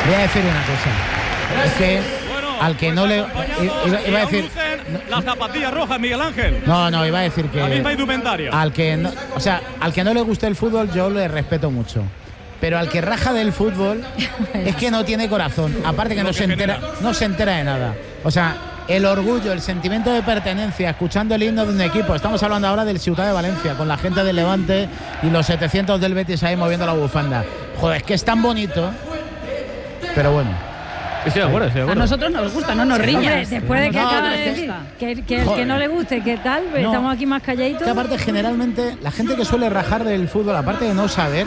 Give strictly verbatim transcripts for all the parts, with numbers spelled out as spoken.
Voy a decir una cosa. Es que bueno, al que pues no le... Iba, Iba a decir... las zapatillas rojas, Miguel Ángel. No, no, iba a decir que... La misma indumentaria. Al que no, o sea, al que no le guste el fútbol yo le respeto mucho. Pero al que raja del fútbol es que no tiene corazón. Aparte que no se entera, no se entera de nada. O sea, el orgullo, el sentimiento de pertenencia, escuchando el himno de un equipo. Estamos hablando ahora del Ciutat de Valencia, con la gente del Levante y los setecientos del Betis ahí moviendo la bufanda. Joder, es que es tan bonito. Pero bueno. Estoy de acuerdo, estoy de acuerdo. A nosotros nos gusta, no nos Sí, riñas. hombre, después de que No, acaba no, de no, decir no. que, que el Joder. que no le guste, ¿qué tal? No. Estamos aquí más calladitos. Que aparte generalmente la gente que suele rajar del fútbol, aparte de no saber...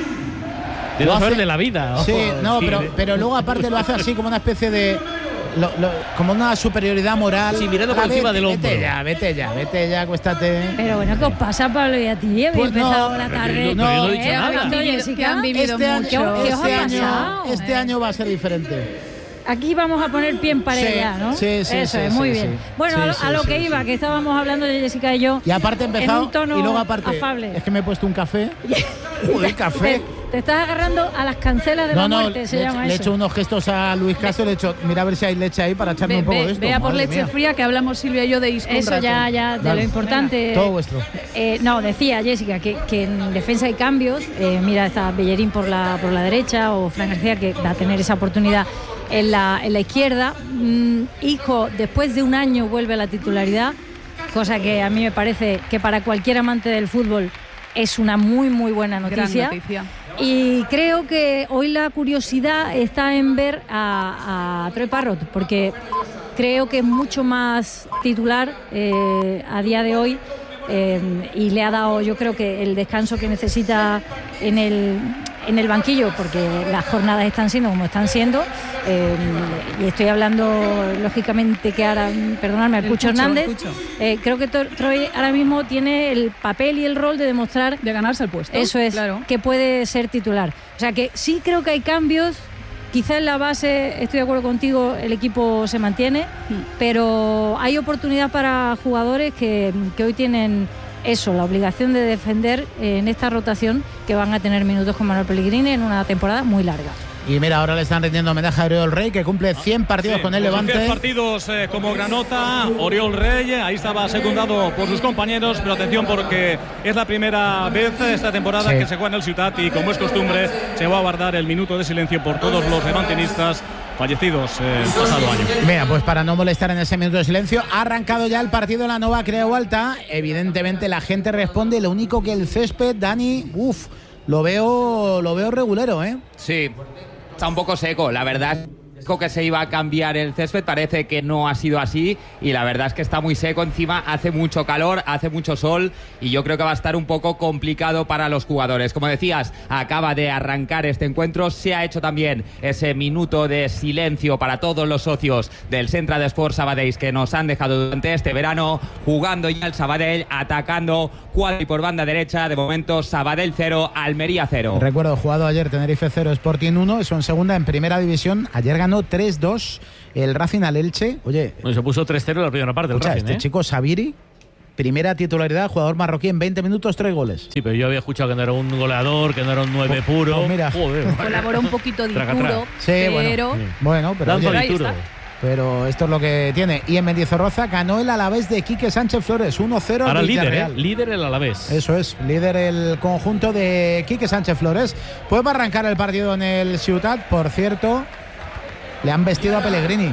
De lo no saber hace- de la vida. Sí, ojo, no, sí, pero, de- pero luego aparte lo hace así como una especie de... lo- lo- como una superioridad moral. Sí, mirando por Ah, encima vete, del hombro. Vete ya, vete ya, vete ya, acuéstate. Pero bueno, ¿qué os pasa, Pablo y a ti? Habéis Pues no, empezado la pero tarde. yo no- pero yo no he dicho Eh, nada. hablando, Que han Jessica. vivido- que han vivido Este año, mucho. ¿Qué os este ha año, pasado? este año va a ser diferente. Aquí vamos a poner pie en pared Sí, ya, ¿no? sí, sí, Eso sí, es, muy sí, bien. sí. Bueno, Sí, a lo, sí, a lo sí, que sí. iba, que estábamos hablando de Jessica y yo. Y aparte he empezado, en un tono y luego aparte, afable. es que me he puesto un café. Joder, café. Te, te estás agarrando a las cancelas de No, la no, muerte, se le, llama le he eso. hecho unos gestos a Luis Castro, le he hecho, mira a ver si hay leche ahí para echarme Ve, un poco ve- de esto. vea por Madre leche mía. fría que hablamos Silvia y yo de Isco un Eso rato. ya, ya, de Dale. lo importante. Todo vuestro. Eh, no, decía Jessica que, que en defensa hay cambios. Eh, mira, está Bellerín por la, por la derecha o Fran García, que va a tener esa oportunidad en la, en la izquierda. Mm, Hijo, después de un año vuelve a la titularidad, cosa que a mí me parece que para cualquier amante del fútbol es una muy, muy buena Gran noticia. noticia. Y creo que hoy la curiosidad está en ver a, a Troy Parrott, porque creo que es mucho más titular eh, a día de hoy eh, y le ha dado, yo creo que el descanso que necesita en el, en el banquillo, porque las jornadas están siendo como están siendo. Eh, y estoy hablando, lógicamente, que ahora, perdonadme, al El Cucho Cucho, Hernández. el Cucho. Eh, creo que Tor- Troy ahora mismo tiene el papel y el rol de demostrar De ganarse el puesto. eso es, Claro. que puede ser titular. O sea que sí creo que hay cambios. Quizá en la base, estoy de acuerdo contigo, el equipo se mantiene, Mm. pero hay oportunidad para jugadores que, que hoy tienen eso, la obligación de defender eh, en esta rotación, que van a tener minutos con Manuel Pellegrini en una temporada muy larga. Y mira, ahora le están rindiendo homenaje a Oriol Rey, que cumple cien partidos Sí, con el los Levante. diez partidos eh, como Granota, Oriol Rey, ahí estaba secundado por sus compañeros, pero atención porque es la primera vez esta temporada Sí. que se juega en el Ciutat y como es costumbre se va a guardar el minuto de silencio por todos los levantinistas fallecidos eh, el pasado año. Mira, pues para no molestar en ese minuto de silencio, ha arrancado ya el partido en la Nova Creu Alta. Evidentemente la gente responde, lo único que el césped, Dani, uff, lo veo, lo veo regulero, ¿eh? Sí, está un poco seco, la verdad. Que se iba a cambiar el césped, parece que no ha sido así y la verdad es que está muy seco, encima hace mucho calor, hace mucho sol y yo creo que va a estar un poco complicado para los jugadores. Como decías, acaba de arrancar este encuentro, se ha hecho también ese minuto de silencio para todos los socios del Centre d'Esports Sabadell que nos han dejado durante este verano, jugando ya el Sabadell, atacando cuadri por banda derecha, de momento Sabadell cero, Almería cero. Recuerdo, jugado ayer Tenerife cero, Sporting uno, eso en segunda, en primera división, ayer ganó tres dos el Racing al Elche. Oye, Bueno, se puso tres cero en la primera parte el escucha, Racing, este ¿eh? chico Sabiri, primera titularidad, jugador marroquí en veinte minutos, tres goles. Sí, pero yo había escuchado que no era un goleador, que no era un nueve Pues- puro. pues mira. Joder. Colaboró un poquito Traca, Dituro, traca. Sí, pero bueno, bueno, pero, Danzo oye, ahí Dituro. está. pero esto es lo que tiene. Y en Mendizorroza ganó el Alavés de Quique Sánchez Flores, uno cero Ahora al líder, ¿eh? Villarreal. Líder el Alavés. Eso es, líder el conjunto de Quique Sánchez Flores. Pues va a arrancar el partido en el Ciutat, por cierto. Le han vestido a Pellegrini.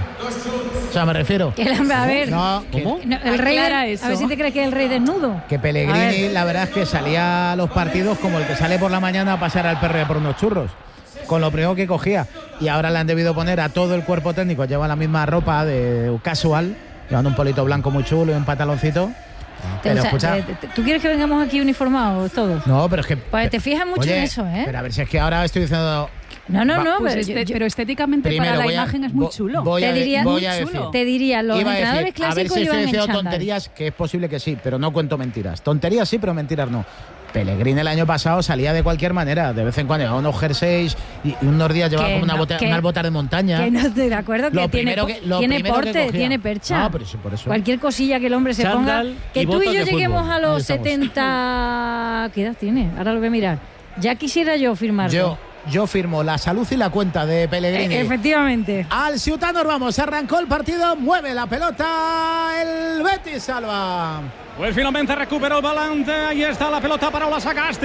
O sea, me refiero. Que la- a ver, No, que, ¿Cómo? no, el rey, Aclara de- eso. a ver si te crees que es el rey desnudo. que A Pellegrini, ver. la verdad es que salía a los partidos como el que sale por la mañana a pasar al perro por unos churros. Con lo primero que cogía. Y ahora le han debido poner a todo el cuerpo técnico, lleva la misma ropa de casual, llevando un polito blanco muy chulo y un pantaloncito. Pero O sea, escucha. eh, te- ¿tú quieres que vengamos aquí uniformados todos? No, pero es que. Pues te fijas mucho Oye, en eso, ¿eh? Pero a ver si es que ahora estoy diciendo. No, no, Va, no, Pues pero, este- yo- yo- pero estéticamente Primero para la voy a- imagen es muy vo- chulo. voy a Te de- diría- voy muy a chulo. decir. te diría, los Iba a entrenadores decir, a ver clásicos si llevan estoy en diciendo chándal. tonterías, que es posible que sí, pero no cuento mentiras. Tonterías sí, pero mentiras no. Pellegrini el año pasado salía de cualquier manera, de vez en cuando llevaba unos jerseys y y unos días llevaba Que como una no, bota- que- unas botas de montaña. Que no estoy de acuerdo, que Lo tiene, primero po- que- lo tiene primero que porte, cogía. tiene percha. No, pero sí, por eso. Cualquier cosilla que el hombre se Chándal ponga. Que y tú y botas yo de lleguemos fútbol. a Ahí los estamos. setenta. ¿Qué edad tiene? Ahora lo voy a mirar. Ya quisiera yo firmarlo. Yo, yo firmo la salud y la cuenta de Pellegrini. E- efectivamente. Al Ciutat nos vamos, arrancó el partido, mueve la pelota el Betis, Salva. Pues finalmente recuperó el balance. Ahí está la pelota para Ola Sagasti.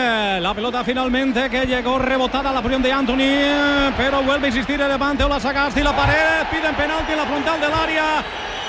La pelota finalmente que llegó rebotada a la posición de Anthony. Pero vuelve a insistir el levante Ola Sagasti. La pared. Piden penalti en la frontal del área.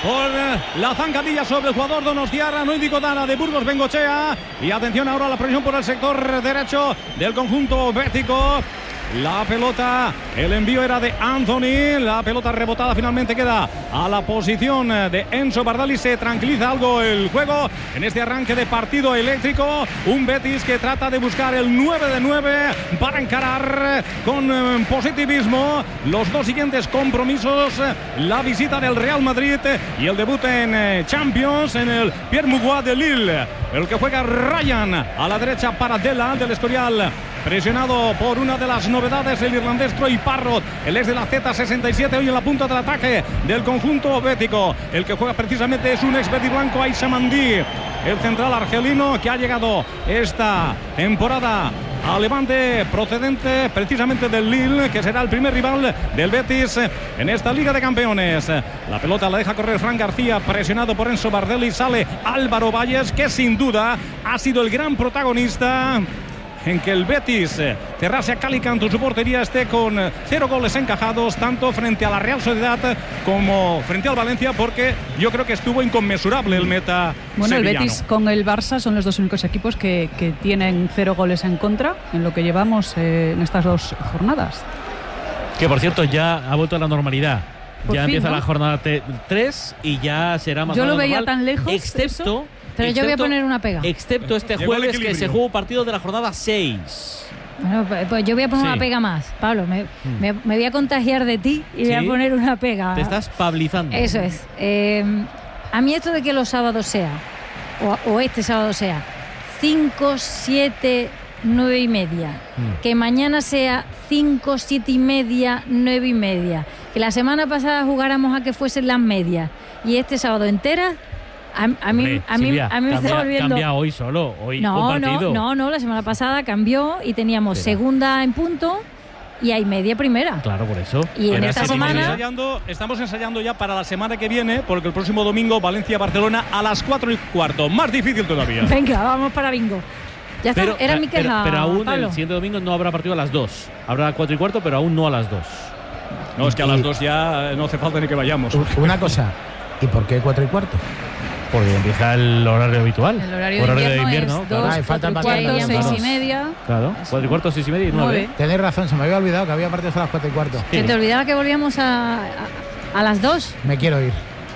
Por la zancadilla sobre el jugador donostiarra. No indicó nada de Burgos Bengochea. Y atención ahora a la presión por el sector derecho del conjunto bético. La pelota, el envío era de Anthony. La pelota rebotada finalmente queda a la posición de Enzo Bardali. Se tranquiliza algo el juego en este arranque de partido eléctrico. Un Betis que trata de buscar el nueve de nueve para encarar con eh, positivismo los dos siguientes compromisos. La visita del Real Madrid y el debut en eh, Champions en el Pierre Mauroy de Lille. El que juega Ryan a la derecha para Dela del Escorial. Presionado por una de las novedades, el irlandés Troy Parrott, el ex de la Z sesenta y siete, hoy en la punta del ataque del conjunto bético. El que juega precisamente es un ex verdiblanco, Aïssa Mandi, el central argelino que ha llegado esta temporada a Levante, procedente precisamente del Lille, que será el primer rival del Betis en esta Liga de Campeones. La pelota la deja correr Fran García, presionado por Enzo Bardelli. Sale Álvaro Valles, que sin duda ha sido el gran protagonista en que el Betis cerrase a cal y canto su portería, esté con cero goles encajados, tanto frente a la Real Sociedad como frente al Valencia, porque yo creo que estuvo inconmensurable el meta Bueno, sevillano. El Betis con el Barça son los dos únicos equipos que, que tienen cero goles en contra en lo que llevamos eh, en estas dos jornadas. Que por cierto ya ha vuelto a la normalidad. Por ya fin, empieza ¿no? la jornada tres y ya será más Yo o lo menos veía normal, tan lejos, excepto eso. Pero yo voy a excepto- poner una pega. Excepto este Llegó el jueves que equilibrio. se jugó un partido de la jornada seis. Bueno, pues, pues yo voy a poner Sí. una pega más, Pablo. Me, me- me voy a contagiar de ti y voy Sí. a poner una pega. Te estás pablizando. Eso es. Eh, a mí esto de que los sábados sea, o, o este sábado sea, cinco, siete, nueve y media, Mm. que mañana sea cinco, siete y media, nueve y media, que la semana pasada jugáramos a que fuesen las medias y este sábado entera, a, a mí, Hombre, a mí, Silvia, a mí me está cambia, volviendo... cambia hoy solo. Hoy un No, partido. no, no, no, la semana pasada cambió y teníamos Espera. segunda en punto y hay media primera. Claro, por eso. Y en Era esta siete y Estamos semana- media. ensayando, estamos ensayando ya para la semana que viene, porque el próximo domingo Valencia-Barcelona a las cuatro y cuarto. Más difícil todavía. Venga, vamos para bingo. Ya está, Pero, era mi pero- queja, pero aún Pablo. el siguiente domingo no habrá partido a las dos. Habrá cuatro y cuarto, pero aún no a las dos. No, es que a las dos ya no hace falta ni que vayamos. Una cosa, ¿y por qué cuatro y cuarto? Porque empieza el horario habitual. El horario, de invierno, es claro. dos, Ah, y faltan cuatro y cuarto, bastantes. seis y Claro. media. Claro, cuatro y cuarto, seis y media y nueve. Nueve. Tenéis razón, se me había olvidado que había partidos a las cuatro y cuarto. Sí. ¿Se te olvidaba que volvíamos a, a, a las dos? Me quiero ir.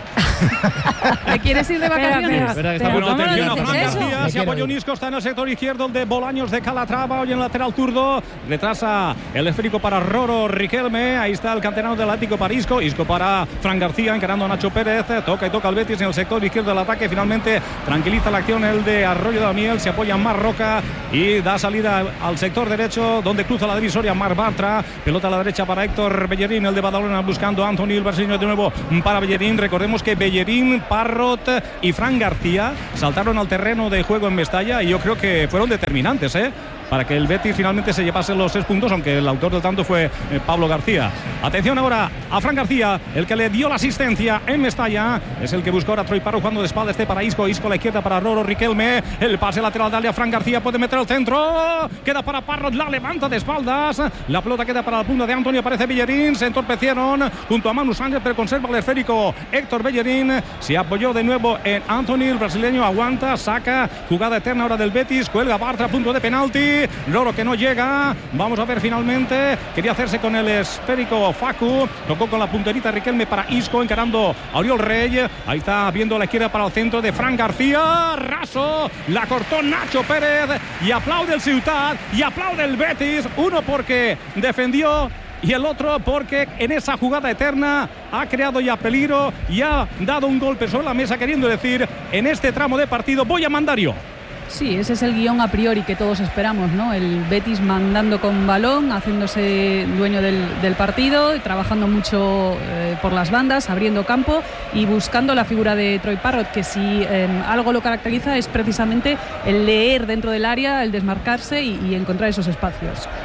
¿Te quieres ir de Espera, vacaciones? espera, Verdad que está pero muy ¿cómo lo Atención a dices Fran eso? García, Me se quiero apoya un ir. Isco, está en el sector izquierdo, el de Bolaños de Calatrava, hoy en el lateral zurdo, retrasa el esférico para Roro Riquelme, ahí está el canterano del Atlético para Isco, Isco para Fran García, encarando a Nacho Pérez, toca y toca el Betis en el sector izquierdo del ataque, finalmente tranquiliza la acción el de Arroyo de la Miel, se apoya en Mar Roca y da salida al sector derecho, donde cruza la divisoria Mar Bartra, pelota a la derecha para Héctor Bellerín, el de Badalona buscando a Anthony, el brasileño de nuevo para Bellerín, recordemos que Bellerín, Parrott y Fran García saltaron al terreno de juego en Mestalla y yo creo que fueron determinantes, ¿eh? para que el Betis finalmente se llevase los seis puntos, aunque el autor del tanto fue eh, Pablo García. Atención ahora a Fran García, el que le dio la asistencia en Mestalla, es el que buscó ahora a Troy Parrott jugando de espalda este para Isco, Isco a la izquierda para Roro Riquelme, el pase lateral dale a Fran García, puede meter el centro, queda para Parrott, la levanta de espaldas, la pelota queda para la punta de Antonio, aparece Bellerín, se entorpecieron junto a Manu Sánchez, pero conserva el esférico Héctor Bellerín, se apoyó de nuevo en Anthony, el brasileño aguanta, saca, jugada eterna ahora del Betis, cuelga Bartra, punto de penalti, Loro que no llega, vamos a ver finalmente, quería hacerse con el esférico Facu, tocó con la punterita Riquelme para Isco, encarando a Oriol Rey, ahí está viendo a la izquierda para el centro de Fran García, raso, la cortó Nacho Pérez y aplaude el Ciutat y aplaude el Betis, uno porque defendió y el otro porque en esa jugada eterna ha creado ya peligro y ha dado un golpe sobre la mesa, queriendo decir, en este tramo de partido voy a mandar yo. Sí, ese es el guión a priori que todos esperamos, ¿no? El Betis mandando con balón, haciéndose dueño del, del partido, trabajando mucho eh, por las bandas, abriendo campo y buscando la figura de Troy Parrott, que si eh, algo lo caracteriza es precisamente el leer dentro del área, el desmarcarse y, y encontrar esos espacios.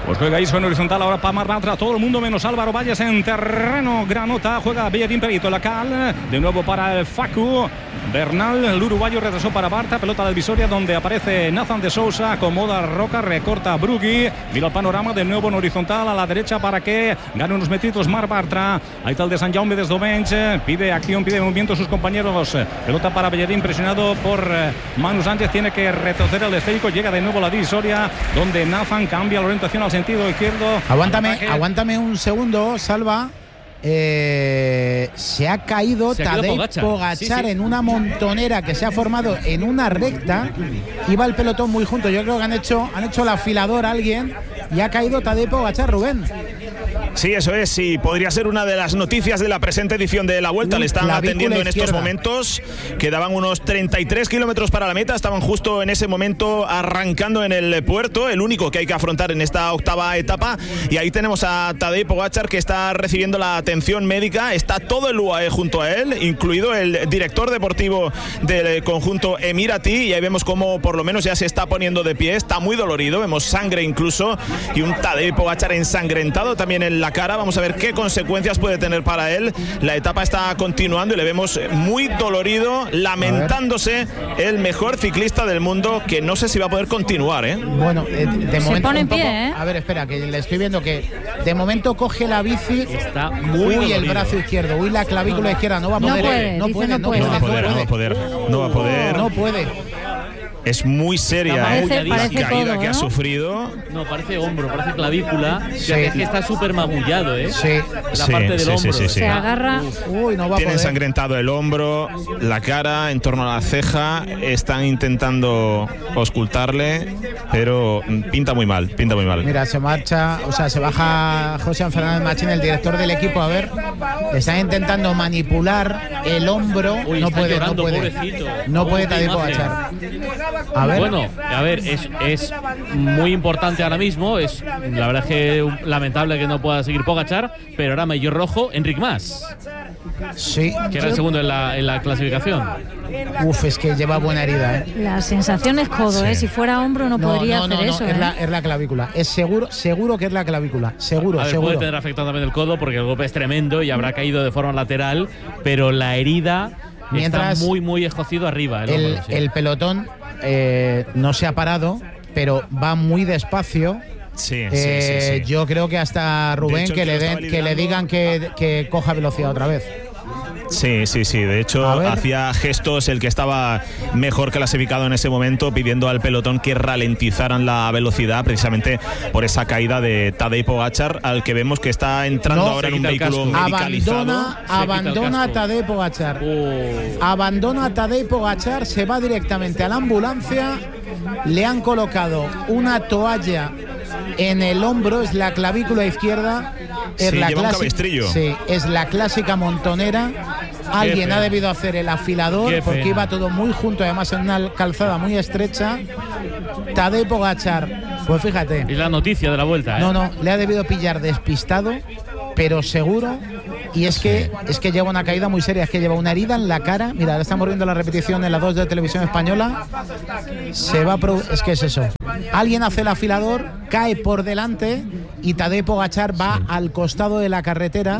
Pues juega Isco en horizontal ahora para Marbartra, todo el mundo menos Álvaro Valles en terreno granota, juega Bellerín Perito, la cal, de nuevo para el Facu Bernal, el uruguayo retrasó para Barta, pelota del Visoria donde aparece Nathan de Sousa, acomoda Roca, recorta Brugui, mira el panorama de nuevo en horizontal a la derecha para que gane unos metritos Marc Bartra, ahí está el de Sant Jaume desde Domenech, pide acción, pide movimiento a sus compañeros, pelota para Bellerín presionado por Manu Sánchez, tiene que retroceder el esférico, llega de nuevo la Visoria donde Nathan cambia la orientación al sentido izquierdo. Aguántame, aguántame un segundo, Salva. Eh, se ha caído se Tadej Pogačar, Pogačar sí, sí. en una montonera que se ha formado en una recta. Iba el pelotón muy junto. Yo creo que han hecho, han hecho el afilador a alguien y ha caído Tadej Pogačar, Rubén. Sí, eso es, sí, podría ser una de las noticias de la presente edición de la Vuelta. Uy, le están atendiendo en estos momentos. Quedaban unos treinta y tres kilómetros para la meta, estaban justo en ese momento arrancando en el puerto, el único que hay que afrontar en esta octava etapa. Y ahí tenemos a Tadej Pogačar que está recibiendo la atención médica, está todo el U A E junto a él, incluido el director deportivo del conjunto Emirati, y ahí vemos cómo por lo menos ya se está poniendo de pie, está muy dolorido, vemos sangre incluso, y un Tadej Pogačar ensangrentado también en la cara. Vamos a ver qué consecuencias puede tener para él. La etapa está continuando y le vemos muy dolorido, lamentándose el mejor ciclista del mundo, que no sé si va a poder continuar, ¿eh? Bueno, de, de se momento pone en poco, pie, ¿eh? A ver, espera, que le estoy viendo que de momento coge la bici. Está muy uy, dolorido. el brazo izquierdo, uy, la clavícula izquierda, no va a poder. No puede, no dice puede, no no puede. No va a poder, no va a poder, no va a poder. No puede. Es muy seria, Parece- ¿eh? La parece caída todo, que ha ¿no? sufrido. No, parece hombro, parece clavícula. Sí. Es que está súper magullado, ¿eh? Sí. La Sí, parte del sí, sí, hombro. sí, sí. Se agarra. Uy, no va a Tiene poder. ensangrentado el hombro, la cara, en torno a la ceja. Están intentando auscultarle, pero pinta muy mal, pinta muy mal. Mira, se marcha, o sea, se baja José Fernández Machín, el director del equipo, a ver, están intentando manipular el hombro, Uy, no está puede, llorando, no puede, pobrecito. no puede Qué Tadej imagen. Pogačar. A ver, Bueno, a ver, es, es muy importante ahora mismo. Es la verdad es que lamentable que no pueda seguir Pogačar, pero ahora maillot rojo, Enric Mas, sí, que era el segundo en la, en la clasificación. uf, es que lleva buena herida, ¿eh? La sensación es codo, ¿eh? Si fuera hombro no, podría no, no, hacer no, eso, es, ¿eh? la, es la clavícula, es seguro, seguro que es la clavícula, seguro, A ver, seguro. puede tener afectado también el codo porque el golpe es tremendo y habrá caído de forma lateral, pero la herida Mientras está muy, muy escocido arriba. El, El, hombro, sí. el pelotón eh, no se ha parado, pero va muy despacio. Sí, Eh, sí, sí, sí. Yo creo que hasta Rubén hecho, el que que le lo den, estaba que le liderando- digan que, que coja velocidad otra vez. Sí, sí, sí. De hecho, A ver. hacía gestos el que estaba mejor clasificado en ese momento, pidiendo al pelotón que ralentizaran la velocidad, precisamente por esa caída de Tadej Pogačar, al que vemos que está entrando No, ahora se en un quita el vehículo casco. medicalizado. Abandona, quita el abandona a casco. Tadej Pogačar. Oh. Abandona a Tadej Pogačar, se va directamente a la ambulancia. Le han colocado una toalla en el hombro, es la clavícula izquierda. Es Sí, la lleva un clasi- cabestrillo. Sí, es la clásica montonera. Alguien pena. ha debido hacer el afilador Qué porque pena. iba todo muy junto, además en una calzada muy estrecha. Tadej Pogačar, pues fíjate. Es la noticia de la vuelta, ¿eh? No, no, le ha debido pillar despistado, pero seguro. Y es que es que lleva una caída muy seria, es que lleva una herida en la cara. Mira, ahora estamos viendo la repetición en la dos de Televisión Española. Se va a produ- es que es eso. Alguien hace el afilador, cae por delante y Tadej Pogačar va al costado de la carretera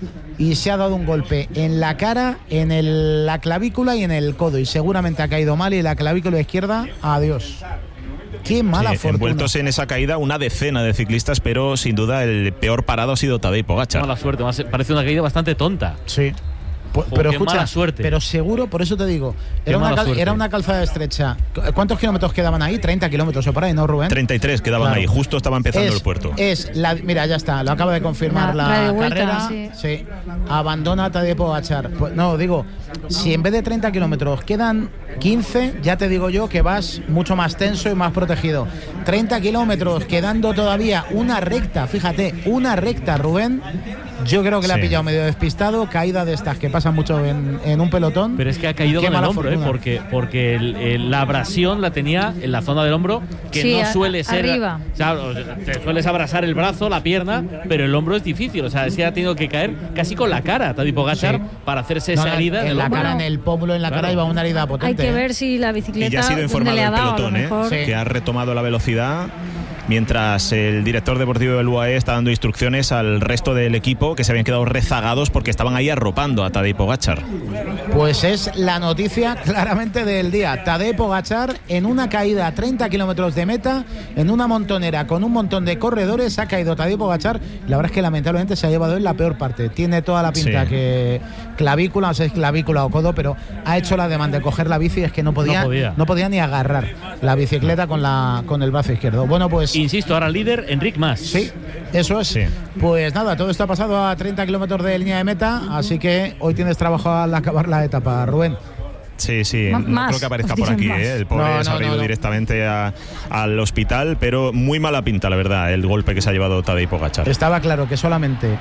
y se ha dado un golpe en la cara, en el- la clavícula y en el codo. Y seguramente ha caído mal y la clavícula izquierda, adiós. Qué mala Sí, fortuna. envueltos en esa caída una decena de ciclistas, pero sin duda el peor parado ha sido Tadej Pogačar. Mala suerte, más- parece una caída bastante tonta. Sí. Pu- Jo, pero qué escucha, mala suerte. pero seguro, por eso te digo, Qué era una, mala cal- suerte. era una calzada estrecha. ¿Cu- ¿Cuántos kilómetros quedaban ahí? treinta kilómetros o por ahí, ¿no, Rubén? treinta y tres quedaban Claro. ahí, justo estaba empezando es, el puerto. Es la, mira, ya está, lo acaba de confirmar La la, radio vuelta, carrera. sí. Sí. Abandona Tadej Pogačar. Pues, no, digo, si en vez de treinta kilómetros quedan quince, ya te digo yo que vas mucho más tenso y más protegido. treinta kilómetros, quedando todavía una recta, fíjate, una recta, Rubén. Yo creo que le ha Sí. pillado medio despistado, caída de estas que pasan mucho en, en un pelotón. Pero es que ha caído Qué con el mala hombro, ¿eh? fortuna. porque, porque el- el- la abrasión la tenía en la zona del hombro, que Sí, no a- suele ser. arriba. O sea, o sea, te sueles abrazar el brazo, la pierna, pero el hombro es difícil. O sea, es que ha tenido que caer casi con la cara Tadej Pogačar Sí. para hacerse No, esa no, herida en en el la hombro. cara, en el pómulo, en la Claro. cara iba una herida potente. Hay que ¿eh? ver si la Y bicicleta ya ha sido dónde informado le ha el dado, a lo pelotón, ¿eh? mejor. Sí. que ha retomado la velocidad. mientras el director deportivo del U A E está dando instrucciones al resto del equipo, que se habían quedado rezagados porque estaban ahí arropando a Tadej Pogačar. Pues es la noticia claramente del día. Tadej Pogačar en una caída a treinta kilómetros de meta, en una montonera con un montón de corredores, ha caído Tadej Pogačar. La verdad es que lamentablemente se ha llevado en la peor parte. Tiene toda la pinta sí. que clavícula, no sé si es clavícula o codo, pero ha hecho la demanda de coger la bici, es que no podía, no podía, no podía ni agarrar la bicicleta con, la, con el brazo izquierdo. Bueno, pues... Insisto, ahora líder Enric Mas. Sí, eso es. Sí. Pues nada, todo esto ha pasado a treinta kilómetros de línea de meta, así que hoy tienes trabajo al acabar la etapa, Rubén. Sí, sí, no más, creo que aparezca por aquí, ¿eh? El pobre no, no, se ha ido no, no. directamente a, al hospital, pero muy mala pinta, la verdad, el golpe que se ha llevado Tadej Pogačar. Estaba claro que solamente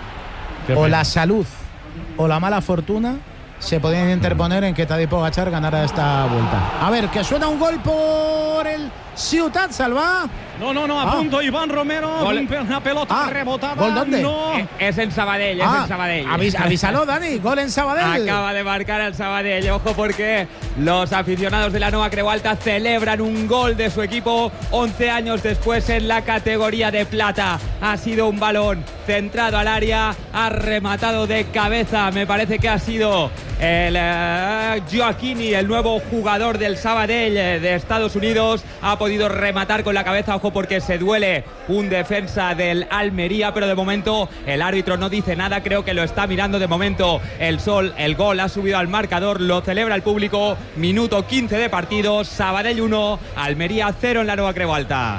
o la salud o la mala fortuna se podían interponer en que Tadej Pogačar ganara esta vuelta. A ver, que suena un gol por el Ciutat Salva. No, no, no, a ah. punto Iván Romero, gol. Una pelota ah. rebotada. ¿Gol dónde? No. Es, es en Sabadell, ah. es en Sabadell. Avis, avísalo, Dani, gol en Sabadell. Acaba de marcar el Sabadell, ojo porque los aficionados de la Nova Creu Alta celebran un gol de su equipo once años después en la categoría de plata. Ha sido un balón centrado al área, ha rematado de cabeza, me parece que ha sido el uh, Gioacchini, el nuevo jugador del Sabadell eh, de Estados Unidos, ha podido rematar con la cabeza, ojo porque se duele un defensa del Almería, pero de momento el árbitro no dice nada, creo que lo está mirando de momento el sol. El gol ha subido al marcador, lo celebra el público, minuto quince de partido, Sabadell uno, Almería cero en la Nova Creu Alta.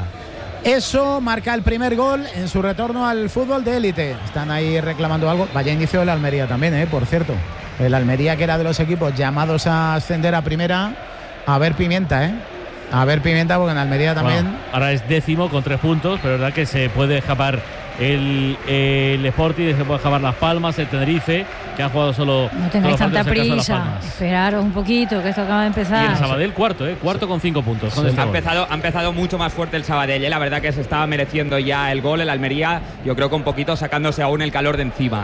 Eso marca el primer gol en su retorno al fútbol de élite. Están ahí reclamando algo. Vaya inicio del Almería también, ¿eh? Por cierto. El Almería, que era de los equipos llamados a ascender a primera. A ver Pimienta, ¿eh? A ver Pimienta, porque en Almería también... Bueno, ahora es décimo con tres puntos, pero es verdad que se puede escapar el, el Sporting, se puede escapar Las Palmas, el Tenerife, que han jugado solo... No tengáis tanta prisa, esperaros un poquito, que esto acaba de empezar. Y el Sabadell cuarto, ¿eh? Cuarto sí. con cinco puntos. Sí. Ha, empezado, ha empezado mucho más fuerte el Sabadell, ¿eh? La verdad que se estaba mereciendo ya el gol, el Almería, yo creo que un poquito sacándose aún el calor de encima.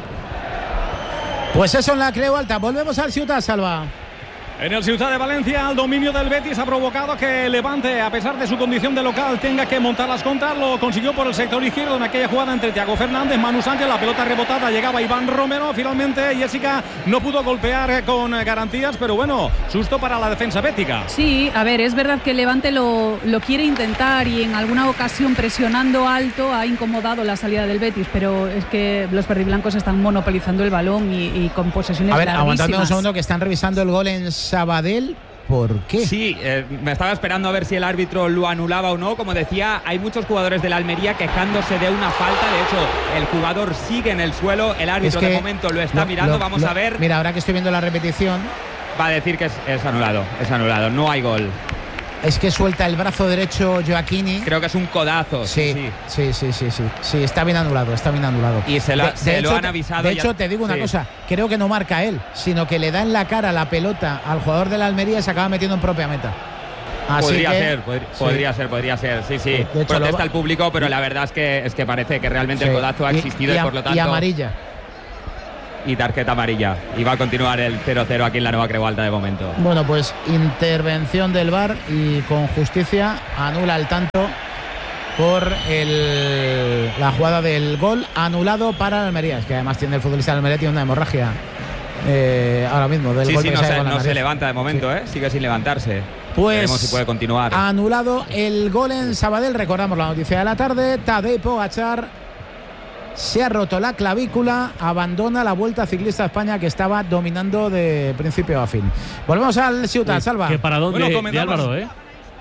Pues eso en la Creu Alta. Volvemos al Ciutat Salva. En el Ciutat de Valencia, el dominio del Betis ha provocado que Levante, a pesar de su condición de local, tenga que montar las contras. Lo consiguió por el sector izquierdo en aquella jugada entre Thiago Fernández, Manu Sánchez, la pelota rebotada, llegaba Iván Romero. Finalmente Jessica no pudo golpear con garantías, pero bueno, susto para la defensa bética. Sí, a ver, es verdad que el Levante lo, lo quiere intentar y en alguna ocasión presionando alto ha incomodado la salida del Betis, pero es que los verdiblancos están monopolizando el balón y, y con posesiones A ver, larguísimas. aguantando un segundo, que están revisando el gol en Sabadell. ¿Por qué? Sí, eh, me estaba esperando a ver si el árbitro lo anulaba o no. Como decía, hay muchos jugadores de la Almería quejándose de una falta. De hecho, el jugador sigue en el suelo. El árbitro es que de momento lo está lo, mirando. Lo, Vamos lo, a ver. Mira, ahora que estoy viendo la repetición, va a decir que es, es anulado. Es anulado. No hay gol. Es que suelta el brazo derecho Gioacchini. Creo que es un codazo. Sí, sí, sí, sí, sí. Sí, está bien anulado, está bien anulado. Y se, la, de, se de lo hecho, han avisado. De hecho, te digo una sí. cosa. Creo que no marca él, sino que le da en la cara la pelota al jugador de la Almería y se acaba metiendo en propia meta. Así podría que, ser, pod sí. podría ser, podría ser. Sí, sí. De hecho, protesta va... el público, pero la verdad es que, es que parece que realmente sí. el codazo ha existido y, y, y por lo tanto... Y amarilla. Y tarjeta amarilla. Y va a continuar el cero cero aquí en la Nova Creu Alta de momento. Bueno, pues intervención del V A R y con justicia anula el tanto por el, la jugada del gol anulado para el Almería. Es que además tiene el futbolista del Almería, tiene una hemorragia eh, ahora mismo del sí, gol sí, que no, se, se, no se levanta de momento, sí. ¿eh? Sigue sin levantarse. Pues veremos si puede continuar. Anulado el gol en Sabadell. Recordamos la noticia de la tarde. Tadej Pogačar se ha roto la clavícula, abandona la Vuelta Ciclista a España, que estaba dominando de principio a fin. Volvemos al Ciutat, Salva. Qué paradón bueno, de, de Álvaro, ¿eh?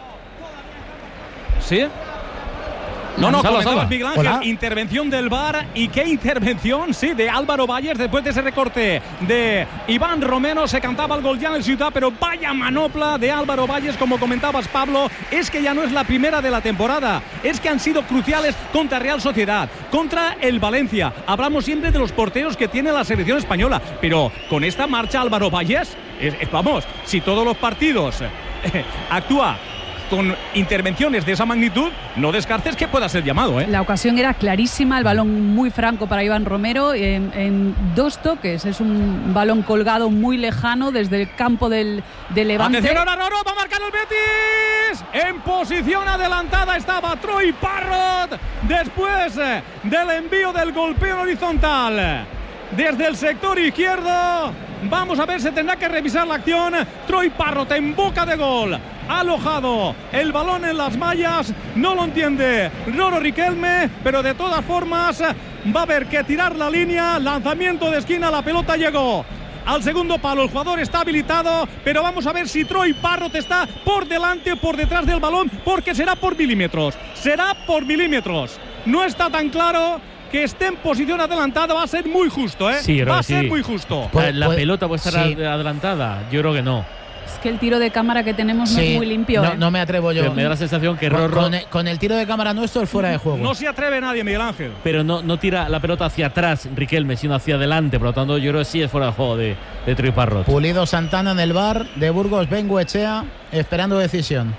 ¿Sí? No, no, comentaba Miguel Ángel, Hola. intervención del V A R. ¿Y qué intervención? Sí, de Álvaro Valles después de ese recorte de Iván Romero. Se cantaba el gol ya en el Ciutat, pero vaya manopla de Álvaro Valles, como comentabas, Pablo. Es que ya no es la primera de la temporada. Es que han sido cruciales contra Real Sociedad, contra el Valencia. Hablamos siempre de los porteros que tiene la selección española, pero con esta marcha Álvaro Valles, es, es, vamos, si todos los partidos eh, actúa con intervenciones de esa magnitud, no descartes que pueda ser llamado, ¿eh? La ocasión era clarísima, el balón muy franco para Iván Romero en, en dos toques. Es un balón colgado muy lejano desde el campo del, del Levante. Atención ahora, Roro, va a marcar el Betis. En posición adelantada estaba Troy Parrott después del envío del golpeo horizontal desde el sector izquierdo. Vamos a ver, se tendrá que revisar la acción. Troy Parrott en boca de gol, ha alojado el balón en las mallas, no lo entiende Roro Riquelme, pero de todas formas va a haber que tirar la línea. Lanzamiento de esquina, la pelota llegó al segundo palo, el jugador está habilitado, pero vamos a ver si Troy Parrott está por delante o por detrás del balón, porque será por milímetros, será por milímetros, no está tan claro. Que esté en posición adelantada va a ser muy justo, ¿eh? Sí, va a sí. ser muy justo. La, la pelota puede estar sí. adelantada, yo creo que no. Es que el tiro de cámara que tenemos no sí, es muy limpio. No, ¿eh? no me atrevo yo. Pero me da la sensación que Rorro… Con el, con el tiro de cámara nuestro es fuera de juego. No se atreve nadie, Miguel Ángel. Pero no, no tira la pelota hacia atrás, Riquelme, sino hacia adelante. Por lo tanto, yo creo que sí es fuera de juego de, de Troy Parrott. Pulido Santana en el bar de Burgos, Bengoechea, esperando decisión.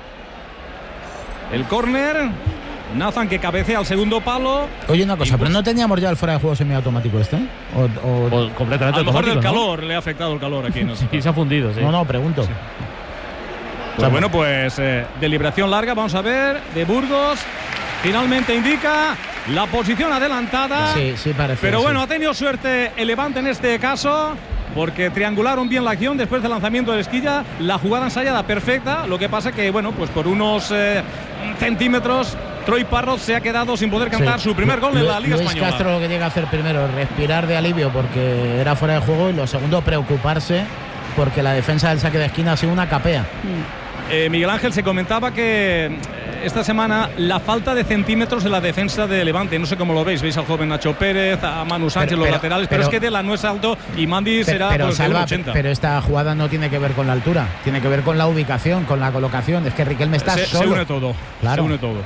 El córner… Nathan que cabecea al segundo palo. Oye, una cosa, pues, ¿pero no teníamos ya el fuera de juego semiautomático este? ¿O, o, o completamente a lo mejor del ¿no? calor le ha afectado el calor aquí. No sé. Sí, se ha fundido, sí. No, no, pregunto. Sí. Pues bueno, pues eh, deliberación larga, vamos a ver, de Burgos. Finalmente indica la posición adelantada. Sí, sí, parece. Pero bueno, sí. ha tenido suerte el Levante en este caso, porque triangularon bien la acción después del lanzamiento de Esquilla. La jugada ensayada perfecta. Lo que pasa que, bueno, pues por unos eh, centímetros, Troy Parrott se ha quedado sin poder cantar sí. su primer gol Lu en la Liga Luis Española. Castro lo que llega a hacer primero es respirar de alivio porque era fuera de juego, y lo segundo, preocuparse porque la defensa del saque de esquina ha sido una capea. Eh, Miguel Ángel, se comentaba que esta semana la falta de centímetros en la defensa de Levante, no sé cómo lo veis, veis al joven Nacho Pérez, a Manu Sánchez, pero, los pero, laterales, pero, pero es que de la no es alto y Mandy pero, será pero, pues, Salva, ochenta. Pero esta jugada no tiene que ver con la altura, tiene que ver con la ubicación, con la colocación. Es que Riquelme está se, solo. Se une todo, claro. se une todo.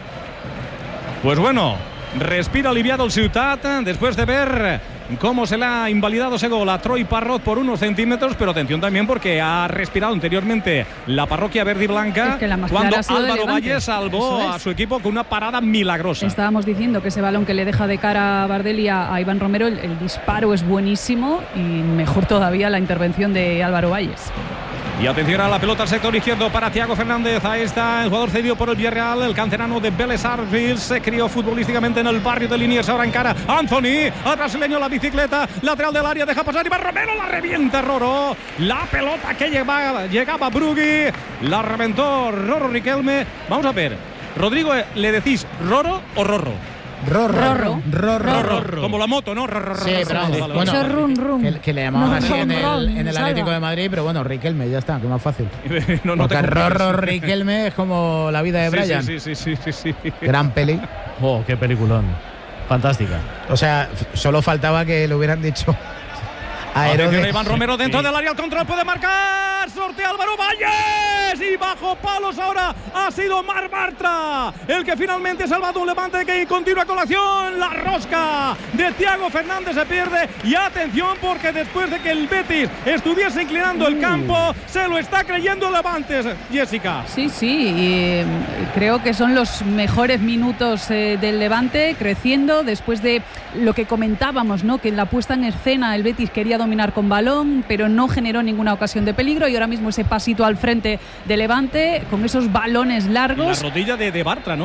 Pues bueno, respira aliviado el Ciutat después de ver cómo se le ha invalidado ese gol a Troy Parrott por unos centímetros, pero atención también porque ha respirado anteriormente la parroquia verde y blanca, es que la cuando Álvaro Valle salvó es. a su equipo con una parada milagrosa. Estábamos diciendo que ese balón que le deja de cara a Bardelli a, a Iván Romero, el, el disparo es buenísimo y mejor todavía la intervención de Álvaro Valles. Y atención a la pelota al sector izquierdo para Thiago Fernández. Ahí está el jugador cedido por el Villarreal, el canterano de Vélez Sarsfield. Se crió futbolísticamente en el barrio de Liniers. Ahora encara Anthony, al brasileño, la bicicleta, lateral del área, deja pasar Iván Romero, la revienta Roro. La pelota que llegaba, llegaba Brugui, la reventó Roro Riquelme. Vamos a ver, Rodrigo, ¿le decís Roro o Rorro? Rorro. Rorro. Rorro. Como la moto, ¿no? Rorro. Sí, pero vale, vale, bueno, eso es rum, rum. Que, que le llamaban no, así rum, en el, rum, en el Atlético de Madrid, pero bueno, Riquelme, ya está, que más fácil. no, no Porque te Rorro Riquelme es como la vida de sí, Brian. Sí, sí, sí, sí, sí, sí. Gran peli. Oh, qué peliculón. Fantástica. O sea, solo faltaba que le hubieran dicho a Herodes. Iván Romero dentro sí. del área, al control puede marcar, sortea Álvaro Valles y bajo palos ahora ha sido Mar Bartra el que finalmente ha salvado un Levante que continúa con la acción. La rosca de Thiago Fernández se pierde y atención porque después de que el Betis estuviese inclinando el campo, se lo está creyendo el Levante, Jessica. Sí, sí, y, eh, creo que son los mejores minutos eh, del Levante, creciendo después de lo que comentábamos, ¿no? Que en la puesta en escena el Betis quería dominar con balón, pero no generó ninguna ocasión de peligro, y ahora mismo ese pasito al frente de Levante con esos balones largos. La rodilla de, de Bartra, ¿no?